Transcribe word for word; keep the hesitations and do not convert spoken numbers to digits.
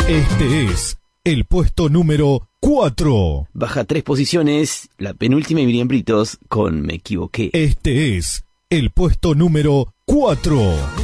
Este es el puesto número cuatro. Baja tres posiciones, la penúltima y Miriam Britos con Me Equivoqué. Este es el puesto número cuatro.